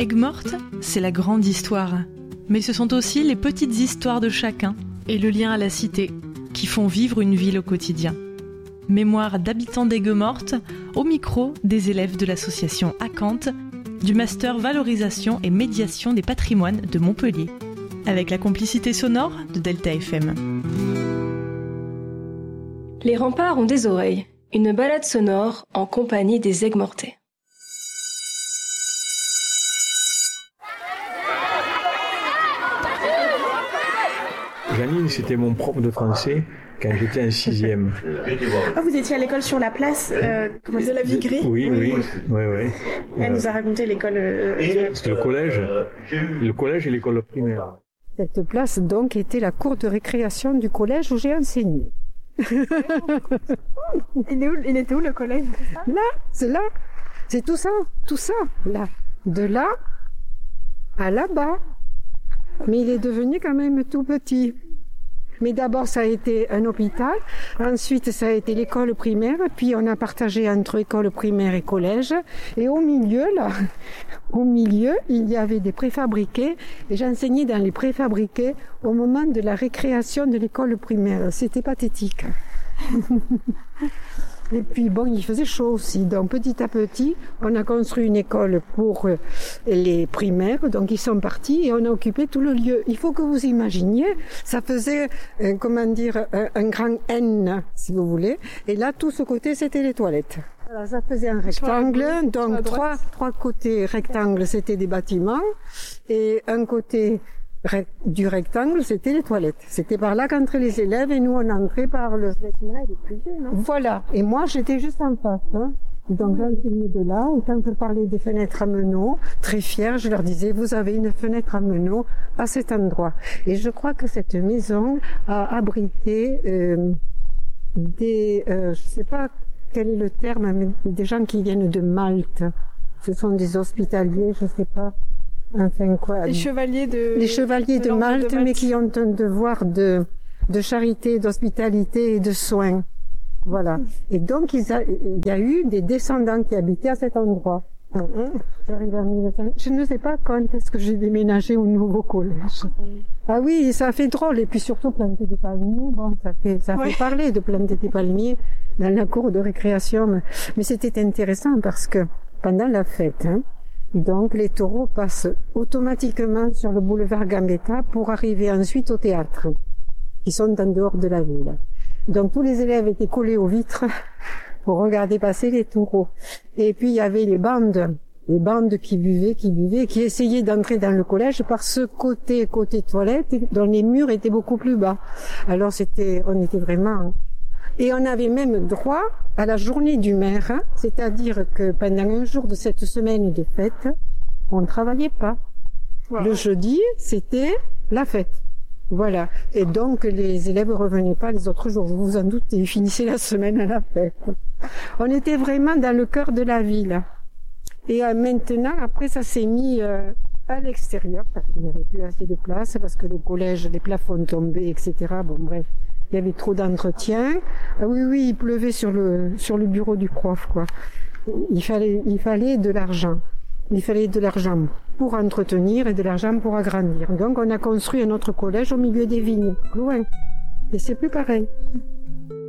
Aigues-Mortes, c'est la grande histoire. Mais ce sont aussi les petites histoires de chacun et le lien à la cité qui font vivre une ville au quotidien. Mémoire d'habitants d'Aigues-Mortes au micro des élèves de l'association Acanthe du Master Valorisation et Médiation des patrimoines de Montpellier, avec la complicité sonore de Delta FM. Les remparts ont des oreilles. Une balade sonore en compagnie des Aigues-Mortais. Janine, c'était mon prof de français quand j'étais en 6e. Ah, vous étiez à l'école sur la place de la Vigrie? Oui. Elle nous a raconté l'école. C'était le collège et l'école primaire. Cette place, donc, était la cour de récréation du collège où j'ai enseigné. Il était où le collège? Là. C'est tout ça, là. De là à là-bas. Mais il est devenu quand même tout petit. Mais d'abord, ça a été un hôpital. Ensuite, ça a été l'école primaire. Puis, on a partagé entre école primaire et collège. Et au milieu, il y avait des préfabriqués. Et j'enseignais dans les préfabriqués au moment de la récréation de l'école primaire. C'était pathétique. Et puis bon, il faisait chaud aussi. Donc petit à petit, on a construit une école pour les primaires. Donc ils sont partis et on a occupé tout le lieu. Il faut que vous imaginiez, ça faisait, un grand N, si vous voulez. Et là, tout ce côté, c'était les toilettes. Voilà, ça faisait un rectangle. Donc trois côtés rectangles, c'était des bâtiments. Et un côté du rectangle, c'était les toilettes. C'était par là qu'entraient les élèves et nous on entrait par le... Voilà. Et moi j'étais juste en face. Donc j'enseignais de là et quand je parlais des fenêtres à meneaux, très fière, je leur disais vous avez une fenêtre à meneaux à cet endroit. Et je crois que cette maison a abrité je sais pas quel est le terme, mais des gens qui viennent de Malte. Ce sont des hospitaliers, je sais pas. Enfin quoi. Les chevaliers de Malte, mais qui ont un devoir de charité, d'hospitalité et de soins. Voilà. Et donc, il y a eu des descendants qui habitaient à cet endroit. Je ne sais pas quand est-ce que j'ai déménagé au nouveau collège. Ah oui, ça a fait drôle. Et puis surtout, planter des palmiers. Bon, ça fait parler de planter des palmiers dans la cour de récréation. Mais c'était intéressant parce que pendant la fête, donc les taureaux passent automatiquement sur le boulevard Gambetta pour arriver ensuite au théâtre, qui sont en dehors de la ville. Donc tous les élèves étaient collés aux vitres pour regarder passer les taureaux. Et puis il y avait les bandes qui buvaient, qui essayaient d'entrer dans le collège par ce côté toilette, dont les murs étaient beaucoup plus bas. Alors on était vraiment... Et on avait même droit à la journée du maire, c'est-à-dire que pendant un jour de cette semaine de fête, on ne travaillait pas. Wow. Le jeudi, c'était la fête. Voilà. Et donc, les élèves ne revenaient pas les autres jours. Vous vous en doutez, ils finissaient la semaine à la fête. On était vraiment dans le cœur de la ville. Et maintenant, après, ça s'est mis à l'extérieur, parce qu'il n'y avait plus assez de place, parce que le collège, les plafonds tombaient, etc. Bon, bref. Il y avait trop d'entretien. Ah oui, il pleuvait sur le bureau du prof, quoi. Il fallait de l'argent. Il fallait de l'argent pour entretenir et de l'argent pour agrandir. Donc, on a construit un autre collège au milieu des vignes, loin. Et c'est plus pareil.